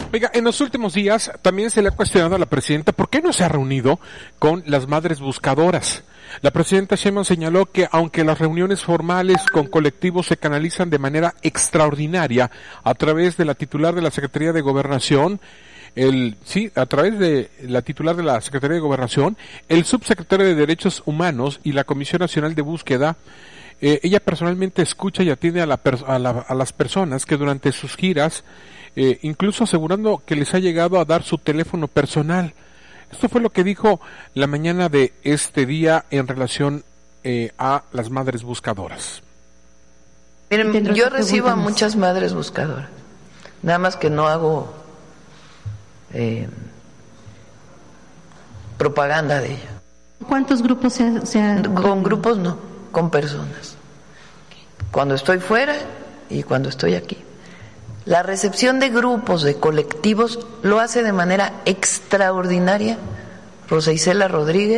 Oiga, en los últimos días también se le ha cuestionado a la presidenta por qué no se ha reunido con las madres buscadoras. La presidenta Sheinbaum señaló que aunque las reuniones formales con colectivos se canalizan de manera extraordinaria a través de la titular de la Secretaría de Gobernación, el subsecretario de Derechos Humanos y la Comisión Nacional de Búsqueda, ella personalmente escucha y atiende a las personas que durante sus giras, incluso asegurando que les ha llegado a dar su teléfono personal. Esto fue lo que dijo la mañana de este día en relación a las madres buscadoras. Miren, yo recibo a muchas madres buscadoras, nada más que no hago propaganda de ello. ¿Cuántos grupos se han...? Con grupos no, con personas. Cuando estoy fuera y cuando estoy aquí. La recepción de grupos, de colectivos, lo hace de manera extraordinaria Rosa Isela Rodríguez.